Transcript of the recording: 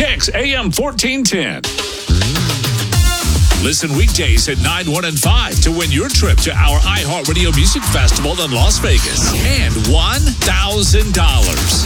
Kicks AM 1410. Listen weekdays at 9, 1, and 5 to win your trip to our iHeartRadio Music Festival in Las Vegas and $1,000.